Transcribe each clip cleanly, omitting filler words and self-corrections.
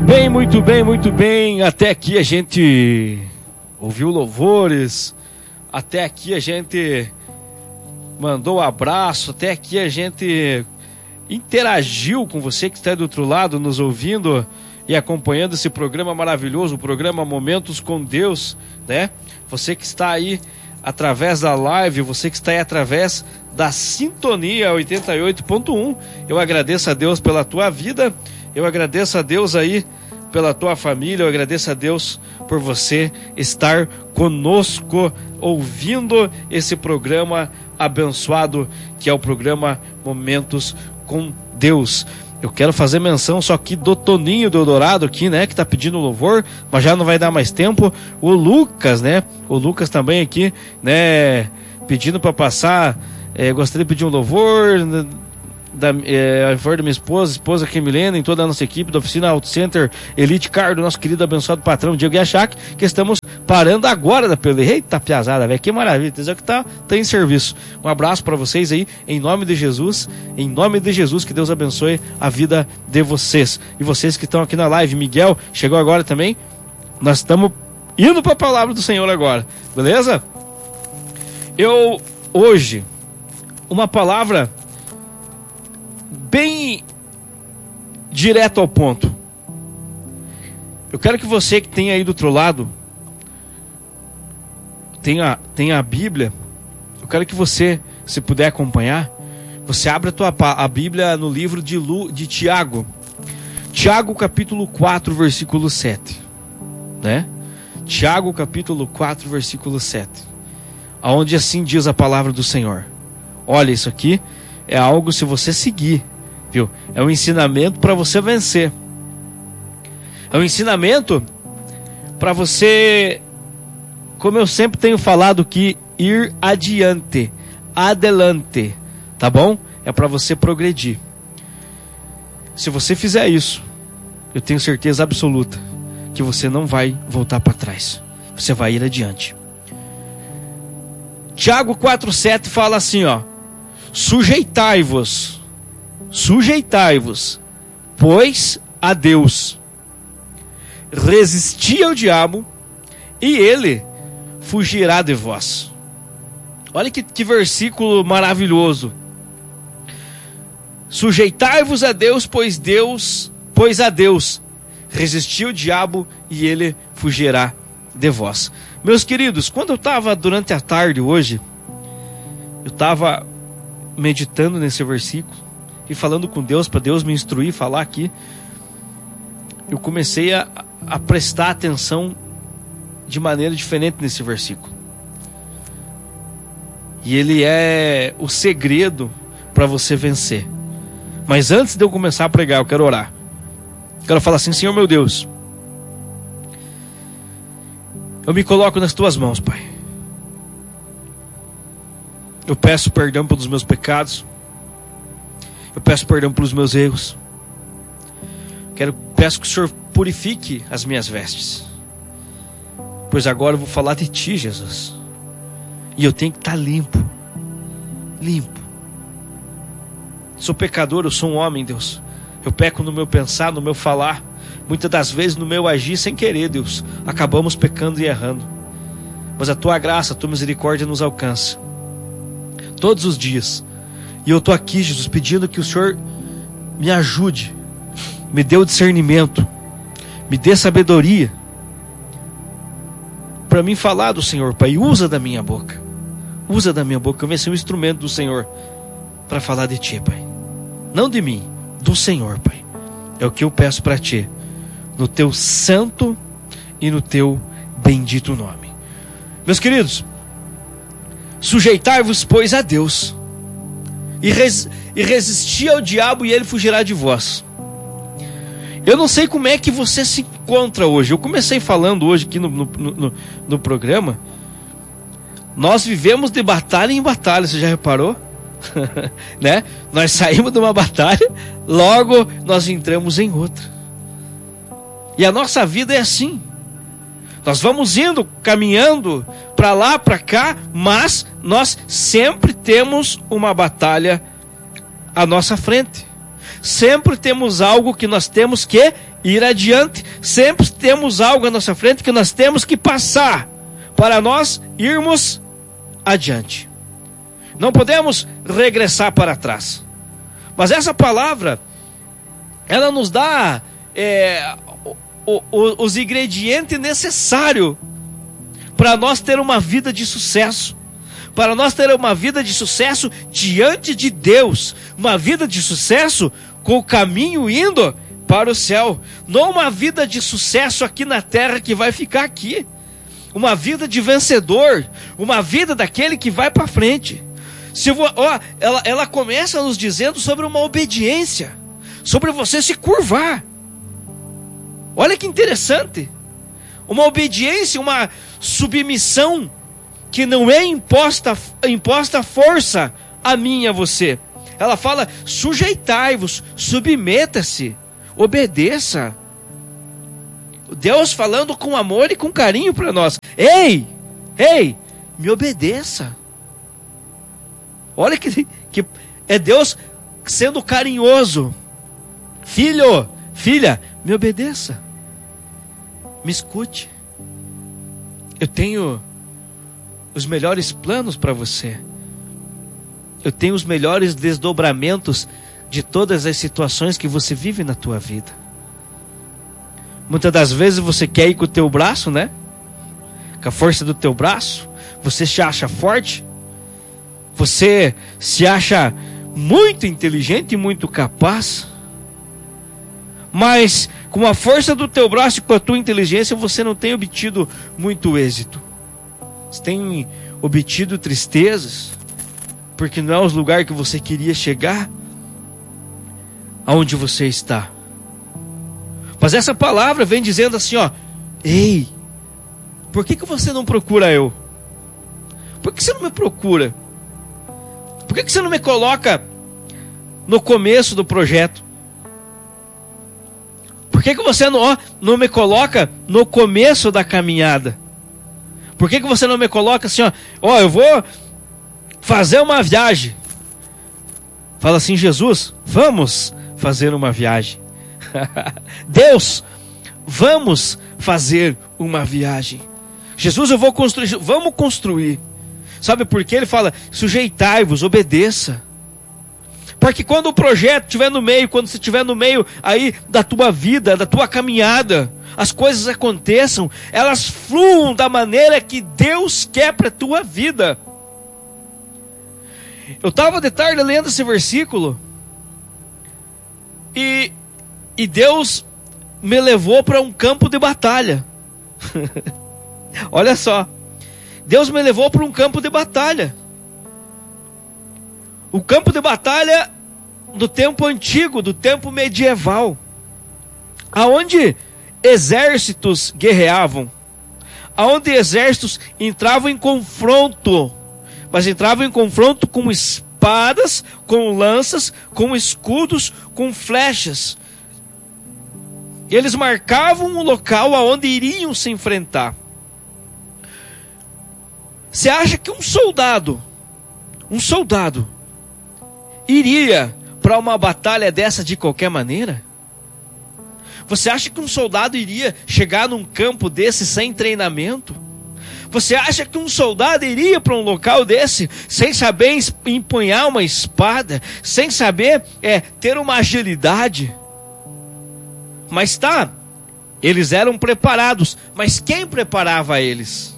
Muito bem. Até aqui a gente ouviu louvores, até aqui a gente mandou um abraço, até aqui a gente interagiu com você que está do outro lado, nos ouvindo e acompanhando esse programa maravilhoso, o programa Momentos com Deus, né? Você que está aí através da live, você que está aí através da Sintonia 88.1, eu agradeço a Deus pela tua vida, eu agradeço a Deus aí pela tua família, eu agradeço a Deus por você estar conosco, ouvindo esse programa abençoado, que é o programa Momentos com Deus. Eu quero fazer menção só aqui do Toninho do Eldorado aqui, né, que tá pedindo louvor, mas já não vai dar mais tempo. O Lucas, né, o Lucas também aqui, né, pedindo para passar, gostaria de pedir um louvor, a favor da minha esposa aqui, Milena, em toda a nossa equipe da oficina Auto Center Elite Car, do nosso querido abençoado patrão Diego Yachac, que estamos parando agora da peleia. Eita piazada, velho, que maravilha, dizer que tá em serviço. Um abraço para vocês aí, em nome de Jesus, que Deus abençoe a vida de vocês. E vocês que estão aqui na live, Miguel chegou agora também, nós estamos indo para a palavra do Senhor agora, beleza? Hoje, uma palavra bem direto ao ponto. Eu quero que você que tem aí do outro lado tenha a Bíblia. Eu quero que você, se puder acompanhar, você abra a Bíblia no livro de Tiago. Tiago capítulo 4, versículo 7, né? Tiago capítulo 4, versículo 7, aonde assim diz a palavra do Senhor. Olha, isso aqui é algo, se você seguir, viu? É um ensinamento para você vencer. É um ensinamento para você, como eu sempre tenho falado aqui, ir adelante, tá bom? É para você progredir. Se você fizer isso, eu tenho certeza absoluta que você não vai voltar para trás. Você vai ir adiante. Tiago 4,7 fala assim, ó: Sujeitai-vos, pois a Deus. Resisti ao diabo, e ele fugirá de vós. Olha que versículo maravilhoso. Sujeitai-vos a Deus, pois a Deus. Resisti ao diabo, e ele fugirá de vós. Meus queridos, quando eu estava durante a tarde hoje, eu estava meditando nesse versículo e falando com Deus, para Deus me instruir, falar aqui, eu comecei a prestar atenção de maneira diferente nesse versículo. E ele é o segredo para você vencer. Mas antes de eu começar a pregar, eu quero orar. Quero falar assim: Senhor meu Deus, eu me coloco nas tuas mãos, Pai. Eu peço perdão pelos meus pecados. Eu peço perdão pelos meus erros. Peço que o Senhor purifique as minhas vestes. Pois agora eu vou falar de Ti, Jesus. E eu tenho que estar limpo. Limpo. Sou pecador, eu sou um homem, Deus. Eu peco no meu pensar, no meu falar. Muitas das vezes no meu agir sem querer, Deus. Acabamos pecando e errando. Mas a Tua graça, a Tua misericórdia nos alcança todos os dias. E eu estou aqui, Jesus, pedindo que o Senhor me ajude, me dê o discernimento, me dê sabedoria para mim falar do Senhor, Pai. Usa da minha boca, eu venho ser um instrumento do Senhor para falar de Ti, Pai. Não de mim, do Senhor, Pai. É o que eu peço para Ti, no Teu santo e no Teu bendito nome. Meus queridos, sujeitai-vos, pois, a Deus, e resistir ao diabo, e ele fugirá de vós. Eu não sei como é que você se encontra hoje. Eu comecei falando hoje aqui no programa. Nós vivemos de batalha em batalha, você já reparou? Né? Nós saímos de uma batalha, logo nós entramos em outra. E a nossa vida é assim. Nós vamos indo, caminhando para lá, para cá, mas nós sempre temos uma batalha à nossa frente. Sempre temos algo que nós temos que ir adiante. Sempre temos algo à nossa frente que nós temos que passar para nós irmos adiante. Não podemos regressar para trás. Mas essa palavra, ela nos dá os ingredientes necessários para nós ter uma vida de sucesso. Para nós ter uma vida de sucesso diante de Deus. Uma vida de sucesso com o caminho indo para o céu. Não uma vida de sucesso aqui na terra que vai ficar aqui. Uma vida de vencedor. Uma vida daquele que vai para frente. Ela começa nos dizendo sobre uma obediência. Sobre você se curvar. Olha que interessante. Uma obediência, uma submissão que não é imposta força a mim e a você. Ela fala: sujeitai-vos, submeta-se, obedeça. Deus falando com amor e com carinho para nós. Ei, me obedeça. Olha que é Deus sendo carinhoso. Filho, filha, me obedeça. Me escute. Eu tenho os melhores planos para você. Eu tenho os melhores desdobramentos de todas as situações que você vive na tua vida. Muitas das vezes você quer ir com o teu braço, né? Com a força do teu braço. Você se acha forte. Você se acha muito inteligente e muito capaz. Mas com a força do teu braço e com a tua inteligência você não tem obtido muito êxito. Você tem obtido tristezas, porque não é o lugar que você queria chegar, aonde você está. Mas essa palavra vem dizendo assim, ó: ei, por que você não procura eu? Por que você não me procura? Por que você não me coloca no começo do projeto? Por que você não me coloca no começo da caminhada? Por que você não me coloca assim, ó, eu vou fazer uma viagem. Fala assim: Jesus, vamos fazer uma viagem. Deus, vamos fazer uma viagem. Jesus, eu vou construir, vamos construir. Sabe por quê? Ele fala: sujeitai-vos, obedeça. Porque quando o projeto estiver no meio, quando você estiver no meio aí da tua vida, da tua caminhada, as coisas aconteçam, elas fluam da maneira que Deus quer para a tua vida. Eu estava de tarde lendo esse versículo e Deus me levou para um campo de batalha. Olha só, Deus me levou para um campo de batalha. O campo de batalha do tempo antigo, do tempo medieval, aonde exércitos guerreavam, aonde exércitos entravam em confronto, mas entravam em confronto com espadas, com lanças, com escudos, com flechas. E eles marcavam um local aonde iriam se enfrentar. Você acha que um soldado iria para uma batalha dessa de qualquer maneira? Você acha que um soldado iria chegar num campo desse sem treinamento? Você acha que um soldado iria para um local desse sem saber empunhar uma espada, sem saber ter uma agilidade? Mas eles eram preparados, mas quem preparava eles?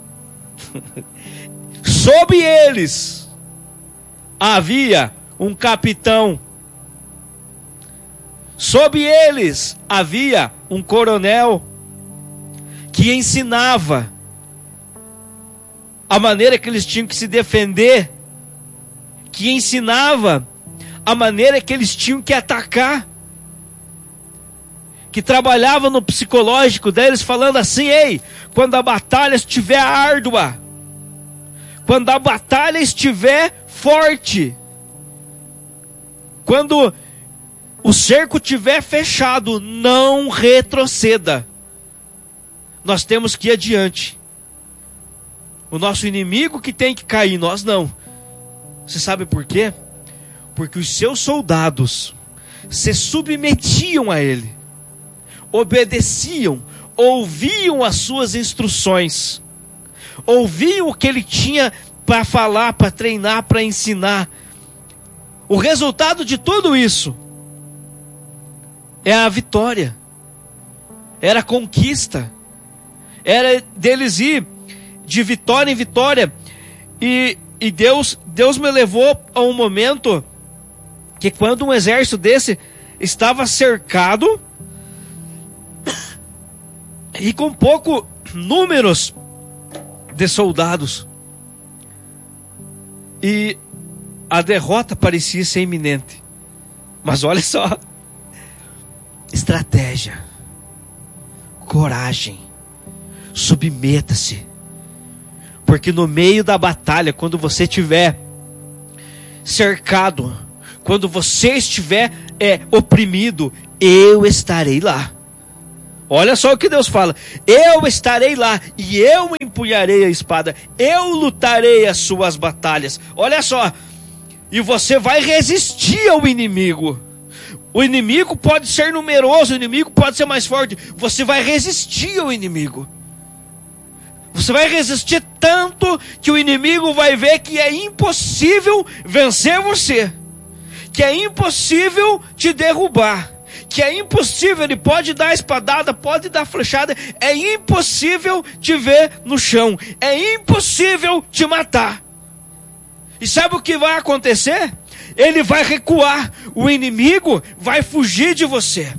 Sob eles havia um capitão. Sob eles havia um coronel que ensinava a maneira que eles tinham que se defender, que ensinava a maneira que eles tinham que atacar, que trabalhava no psicológico deles, falando assim: ei, quando a batalha estiver árdua, quando a batalha estiver forte, quando o cerco estiver fechado, não retroceda. Nós temos que ir adiante. O nosso inimigo que tem que cair, nós não. Você sabe por quê? Porque os seus soldados se submetiam a ele. obedeciam, ouviam as suas instruções, ouviam o que ele tinha para falar, para treinar, para ensinar. O resultado de tudo isso é a vitória, era a conquista, era deles ir de vitória em vitória. E Deus me levou a um momento que, quando um exército desse estava cercado e com pouco números de soldados, e a derrota parecia ser iminente, mas olha só, estratégia, coragem, submeta-se, porque no meio da batalha, quando você estiver cercado, quando você estiver oprimido, eu estarei lá. Olha só o que Deus fala: eu estarei lá e eu empunharei a espada, eu lutarei as suas batalhas. Olha só, e você vai resistir ao inimigo. O inimigo pode ser numeroso, o inimigo pode ser mais forte, você vai resistir ao inimigo. Você vai resistir tanto que o inimigo vai ver que é impossível vencer você, que é impossível te derrubar, que é impossível, ele pode dar espadada, pode dar flechada, é impossível te ver no chão, é impossível te matar. E sabe o que vai acontecer? Ele vai recuar, o inimigo vai fugir de você.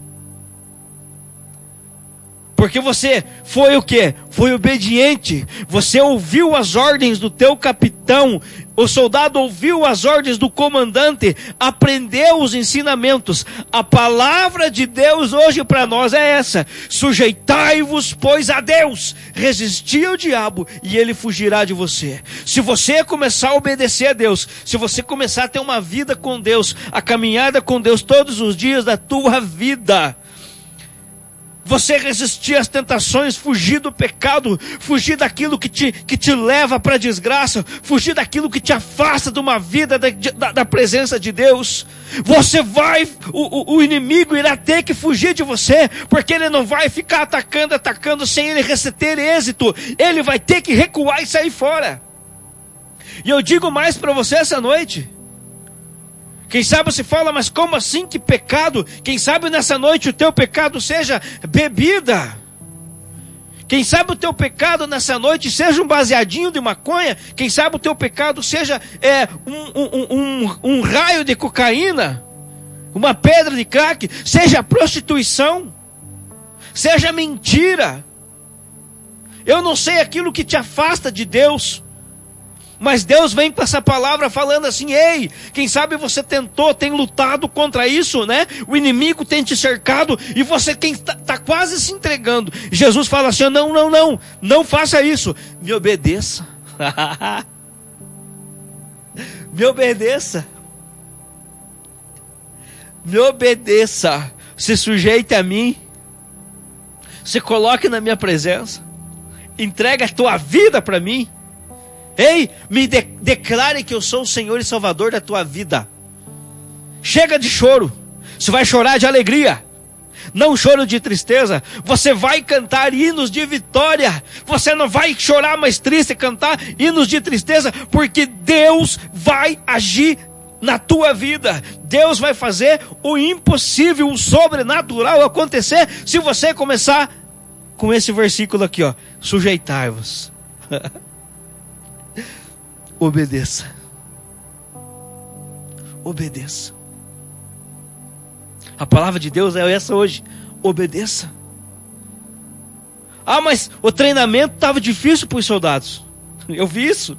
Porque você foi o quê? Foi obediente. Você ouviu as ordens do teu capitão. O soldado ouviu as ordens do comandante. Aprendeu os ensinamentos. A palavra de Deus hoje para nós é essa: sujeitai-vos, pois, a Deus. Resisti ao diabo e ele fugirá de você. Se você começar a obedecer a Deus, se você começar a ter uma vida com Deus, a caminhada com Deus todos os dias da tua vida, você resistir às tentações, fugir do pecado, fugir daquilo que te leva para a desgraça, fugir daquilo que te afasta de uma vida da presença de Deus, você vai, o inimigo irá ter que fugir de você, porque ele não vai ficar atacando sem ele ter êxito, ele vai ter que recuar e sair fora. E eu digo mais para você essa noite. Quem sabe você fala: mas como assim, que pecado? Quem sabe nessa noite o teu pecado seja bebida. Quem sabe o teu pecado nessa noite seja um baseadinho de maconha. Quem sabe o teu pecado seja um raio de cocaína, uma pedra de crack, seja prostituição, seja mentira. Eu não sei aquilo que te afasta de Deus, mas Deus vem com essa palavra falando assim: ei, quem sabe você tem lutado contra isso, né? O inimigo tem te cercado e você está quase se entregando. Jesus fala assim: não faça isso, me obedeça. Me obedeça. Me obedeça. Se sujeite a mim. Se coloque na minha presença. Entrega a tua vida para mim. Ei, declare que eu sou o Senhor e Salvador da tua vida. Chega de choro. Você vai chorar de alegria, não choro de tristeza. Você vai cantar hinos de vitória. Você não vai chorar mais triste e cantar hinos de tristeza, porque Deus vai agir na tua vida. Deus vai fazer o impossível, o sobrenatural acontecer, se você começar com esse versículo aqui, ó: sujeitai-vos. Obedeça. Obedeça. A palavra de Deus é essa hoje: obedeça. Ah, mas o treinamento estava difícil para os soldados. Eu vi isso.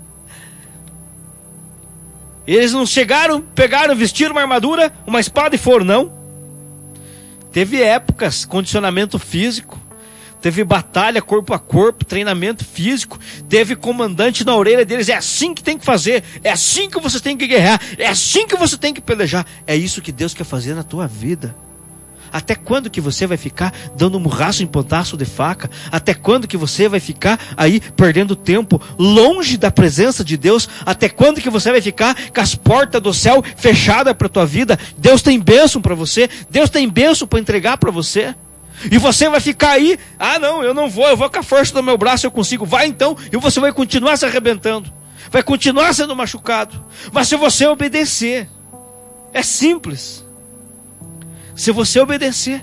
Eles não chegaram, pegaram, vestiram uma armadura, uma espada e foram, não. Teve épocas, condicionamento físico. Teve batalha corpo a corpo, treinamento físico. Teve comandante na orelha deles: é assim que tem que fazer, é assim que você tem que guerrear, é assim que você tem que pelejar. É isso que Deus quer fazer na tua vida. Até quando que você vai ficar dando murraço em pontaço de faca? Até quando que você vai ficar aí perdendo tempo longe da presença de Deus? Até quando que você vai ficar com as portas do céu fechadas para a tua vida? Deus tem bênção para você, Deus tem bênção para entregar para você. E você vai ficar aí, não, eu não vou, eu vou com a força do meu braço, eu consigo. Vai então, e você vai continuar se arrebentando. Vai continuar sendo machucado. Mas se você obedecer, é simples. Se você obedecer,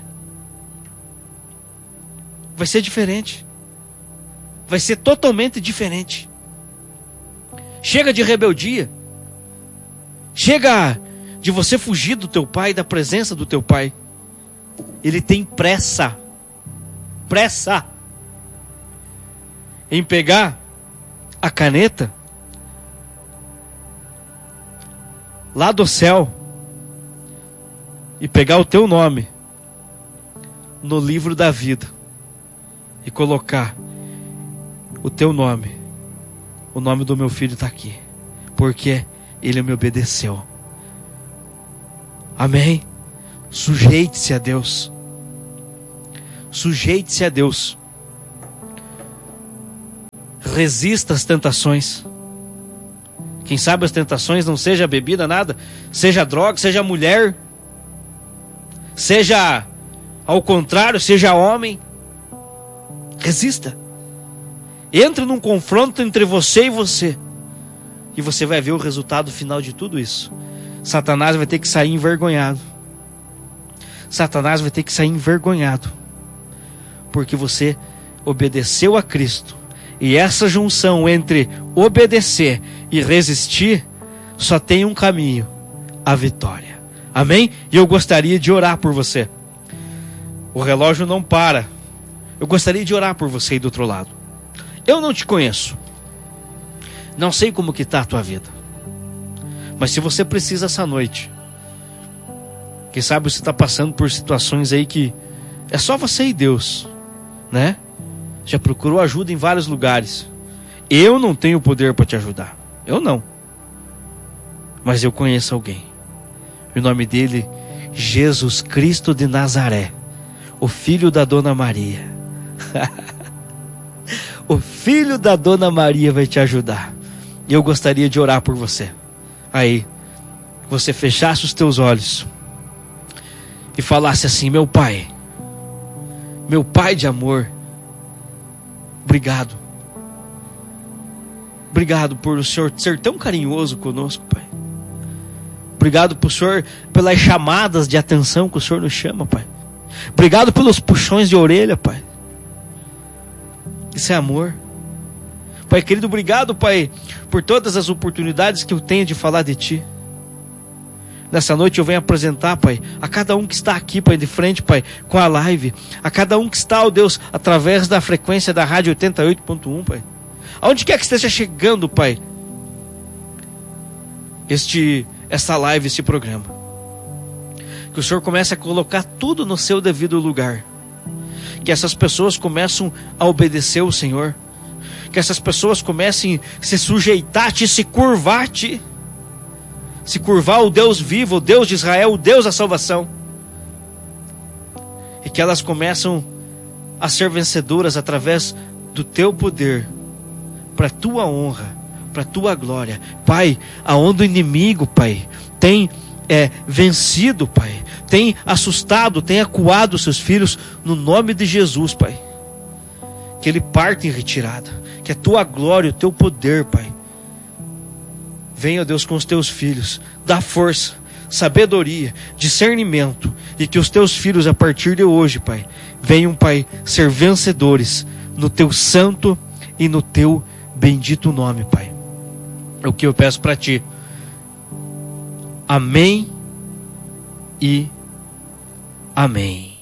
vai ser diferente. Vai ser totalmente diferente. Chega de rebeldia. Chega de você fugir do teu pai, da presença do teu pai. Ele tem pressa em pegar a caneta lá do céu e pegar o teu nome no livro da vida e colocar o teu nome. O nome do meu filho está aqui, porque ele me obedeceu. Amém? Sujeite-se a Deus. Sujeite-se a Deus. Resista às tentações. Quem sabe as tentações não seja bebida, nada. Seja droga, seja mulher. Seja ao contrário, seja homem. Resista. Entre num confronto entre você e você. E você vai ver o resultado final de tudo isso. Satanás vai ter que sair envergonhado. Satanás vai ter que sair envergonhado. Porque você obedeceu a Cristo. E essa junção entre obedecer e resistir só tem um caminho: a vitória. Amém? E eu gostaria de orar por você. O relógio não para. Eu gostaria de orar por você aí do outro lado. Eu não te conheço. Não sei como que está a tua vida. Mas se você precisa essa noite, quem sabe você está passando por situações aí que é só você e Deus, né? Já procurou ajuda em vários lugares. Eu não tenho poder para te ajudar. Eu não. Mas eu conheço alguém. O nome dele, Jesus Cristo de Nazaré, o filho da Dona Maria. O filho da Dona Maria vai te ajudar. E eu gostaria de orar por você. Aí, você fechasse os teus olhos e falasse assim: meu pai de amor, obrigado. Obrigado por o Senhor ser tão carinhoso conosco, Pai. Obrigado por o Senhor, pelas chamadas de atenção que o Senhor nos chama, Pai. Obrigado pelos puxões de orelha, Pai. Isso é amor. Pai querido, obrigado, Pai, por todas as oportunidades que eu tenho de falar de Ti. Nessa noite eu venho apresentar, Pai, a cada um que está aqui, Pai, de frente, Pai, com a live. A cada um que está, ó Deus, através da frequência da rádio 88.1, Pai. Aonde quer que esteja chegando, Pai, esta live, este programa. Que o Senhor comece a colocar tudo no seu devido lugar. Que essas pessoas começam a obedecer o Senhor. Que essas pessoas comecem a se sujeitar a Ti, se curvar a Ti. Se curvar ao Deus vivo, o Deus de Israel, o Deus da salvação. E que elas começam a ser vencedoras através do Teu poder, para a Tua honra, para a Tua glória. Pai, aonde o inimigo, Pai, tem vencido, Pai, tem assustado, tem acuado seus filhos, no nome de Jesus, Pai, que ele parte em retirada, que a Tua glória, o Teu poder, Pai, venha, Deus, com os Teus filhos, dá força, sabedoria, discernimento, e que os Teus filhos, a partir de hoje, Pai, venham, Pai, ser vencedores no Teu santo e no Teu bendito nome, Pai. É o que eu peço para Ti. Amém e amém.